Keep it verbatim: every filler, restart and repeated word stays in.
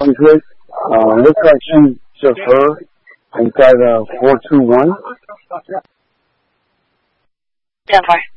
she's with. Uh, looks like she's just her inside uh, four two one. ten four.